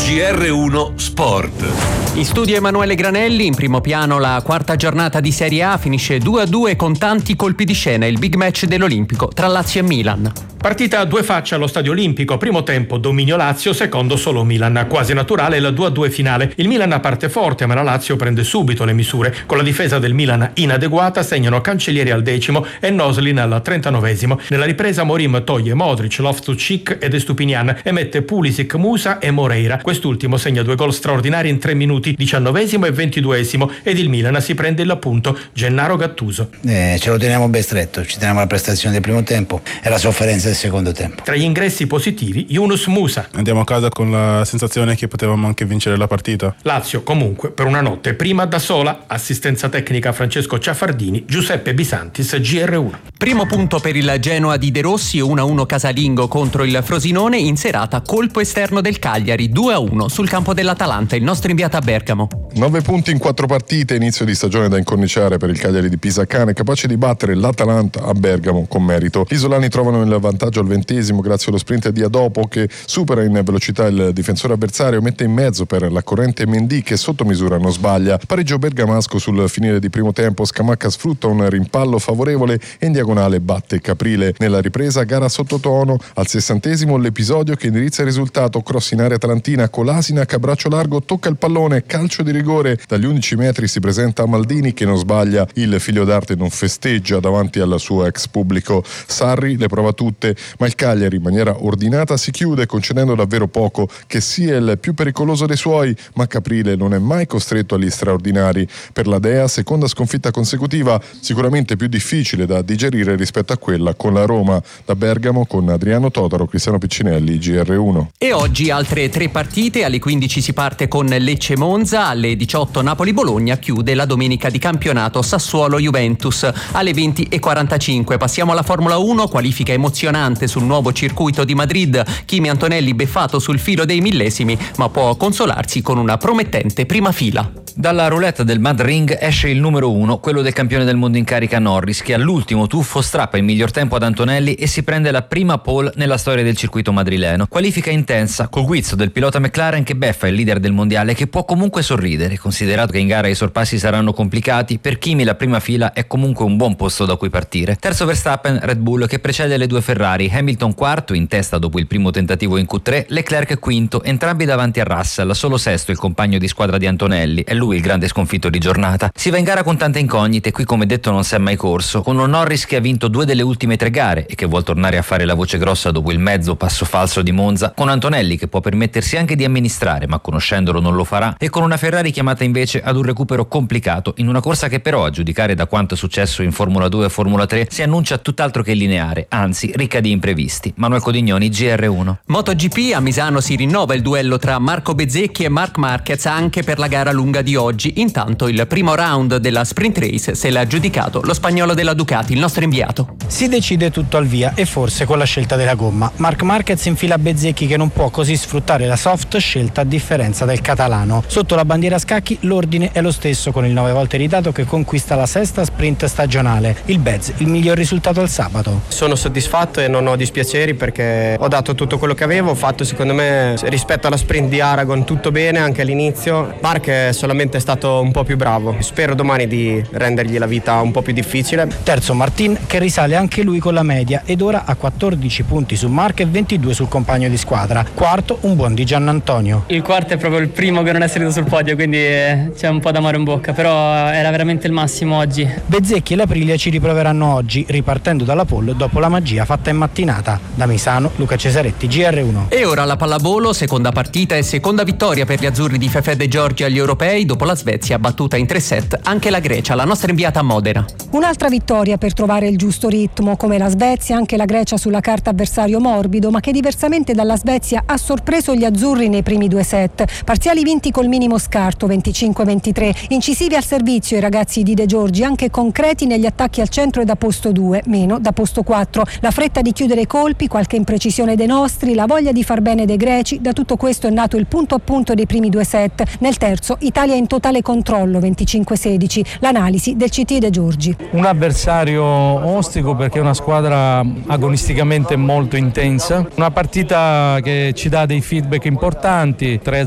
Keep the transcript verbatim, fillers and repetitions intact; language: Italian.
G R uno Sport. In studio Emanuele Granelli, in primo piano la quarta giornata di Serie A finisce due a due con tanti colpi di scena, il big match dell'Olimpico tra Lazio e Milan. Partita a due facce allo Stadio Olimpico, primo tempo dominio Lazio, secondo solo Milan, quasi naturale il due a due finale. Il Milan parte forte ma la Lazio prende subito le misure, con la difesa del Milan inadeguata segnano Cancellieri al decimo e Noslin al trentanovesimo. Nella ripresa Morim toglie Modric, Loftus-Cheek ed Estupinian e mette Pulisic, Musa e Moreira. Quest'ultimo segna due gol straordinari in tre minuti, diciannovesimo e ventiduesimo, ed il Milan si prende il punto. Gennaro Gattuso. Eh, ce lo teniamo ben stretto, ci teniamo alla prestazione del primo tempo e la sofferenza del secondo tempo. Tra gli ingressi positivi Yunus Musa. Andiamo a casa con la sensazione che potevamo anche vincere la partita. Lazio comunque per una notte prima da sola, assistenza tecnica Francesco Ciaffardini, Giuseppe Bisantis, G R uno. Primo punto per il Genoa di De Rossi, uno a uno casalingo contro il Frosinone, in serata colpo esterno del Cagliari, due a uno sul campo dell'Atalanta, il nostro inviato a Bergamo. Nove punti in quattro partite, inizio di stagione da incorniciare per il Cagliari di Pisacane, capace di battere l'Atalanta a Bergamo con merito. Gli isolani trovano il vantaggio al ventesimo grazie allo sprint di Adopo che supera in velocità il difensore avversario, mette in mezzo per la corrente Mendy che sotto misura non sbaglia. Pareggio bergamasco sul finire di primo tempo, Scamacca sfrutta un rimpallo favorevole e in diagonale batte Caprile. Nella ripresa gara sottotono, al sessantesimo l'episodio che indirizza il risultato, cross in area atalantina, Colasinac a braccio largo tocca il pallone, calcio di rigore, dagli undici metri si presenta Maldini che non sbaglia, il figlio d'arte non festeggia davanti al suo ex pubblico. Sarri le prova tutte, ma il Cagliari in maniera ordinata si chiude concedendo davvero poco, che sia il più pericoloso dei suoi, ma Caprile non è mai costretto agli straordinari. Per la Dea seconda sconfitta consecutiva, sicuramente più difficile da digerire rispetto a quella con la Roma. Da Bergamo con Adriano Totaro, Cristiano Piccinelli, G R uno. E oggi altre tre partite, alle quindici si parte con Lecce Monza, alle diciotto Napoli Bologna, chiude la domenica di campionato Sassuolo Juventus. Alle venti e quarantacinque passiamo alla Formula uno, qualifica emozionante sul nuovo circuito di Madrid, Kimi Antonelli beffato sul filo dei millesimi, ma può consolarsi con una promettente prima fila. Dalla roulette del Mad Ring esce il numero uno, quello del campione del mondo in carica Norris, che all'ultimo tuffo strappa il miglior tempo ad Antonelli e si prende la prima pole nella storia del circuito madrileno. Qualifica intensa, col guizzo del pilota McLaren che beffa il leader del mondiale, che può comunque sorridere, considerato che in gara i sorpassi saranno complicati. Per Kimi la prima fila è comunque un buon posto da cui partire. Terzo Verstappen, Red Bull, che precede le due Ferrari, Hamilton quarto, in testa dopo il primo tentativo in Q tre, Leclerc quinto, entrambi davanti a Russell, solo sesto il compagno di squadra di Antonelli, è lui il grande sconfitto di giornata. Si va in gara con tante incognite, qui come detto non si è mai corso, con un Norris che ha vinto due delle ultime tre gare e che vuol tornare a fare la voce grossa dopo il mezzo passo falso di Monza, con Antonelli che può permettersi anche di amministrare ma conoscendolo non lo farà, e con una Ferrari chiamata invece ad un recupero complicato in una corsa che però, a giudicare da quanto è successo in Formula due e Formula tre, si annuncia tutt'altro che lineare, anzi ricca di imprevisti. Manuel Codignoni, G R uno. MotoGP, a Misano si rinnova il duello tra Marco Bezzecchi e Marc Marquez anche per la gara lunga di oggi. Intanto il primo round della sprint race se l'ha aggiudicato lo spagnolo della Ducati, il nostro inviato. Si decide tutto al via e forse con la scelta della gomma. Marc Marquez infila Bezzecchi che non può così sfruttare la soft scelta a differenza del catalano. Sotto la bandiera a scacchi l'ordine è lo stesso, con il nove volte irritato che conquista la sesta sprint stagionale. Il Bez, il miglior risultato al sabato. Sono soddisfatto e non ho dispiaceri perché ho dato tutto quello che avevo, ho fatto secondo me rispetto alla sprint di Aragon tutto bene anche all'inizio. Marc è solamente stato un po' più bravo, spero domani di rendergli la vita un po' più difficile. Terzo Martin che risale anche lui con la media ed ora ha quattordici punti su Marc e ventidue sul compagno di squadra. Quarto un buon di Giannantonio. Il quarto è proprio il primo che non è salito sul podio, quindi c'è un po' d'amore in bocca, però era veramente il massimo oggi. Bezzecchi e l'Aprilia ci riproveranno oggi ripartendo dalla pole dopo la magia fatta in mattinata. Da Misano, Luca Cesaretti, G R uno. E ora la pallavolo, seconda partita e seconda vittoria per gli azzurri di Fefè De Giorgi agli europei, dopo la Svezia battuta in tre set anche la Grecia, la nostra inviata a Modena. Un'altra vittoria per trovare il giusto ritmo, come la Svezia, anche la Grecia sulla carta avversario morbido, ma che diversamente dalla Svezia ha sorpreso gli azzurri nei primi due set. Parziali vinti col minimo scarto, venticinque ventitré, incisivi al servizio i ragazzi di De Giorgi, anche concreti negli attacchi al centro e da posto due, meno da posto quattro. La fretta di chiudere i colpi, qualche imprecisione dei nostri, la voglia di far bene dei greci, da tutto questo è nato il punto a punto dei primi due set. Nel terzo Italia in totale controllo, venticinque sedici. L'analisi del C T De Giorgi. Un avversario ostico perché è una squadra agonisticamente molto intensa, una partita che ci dà dei feedback importanti, tre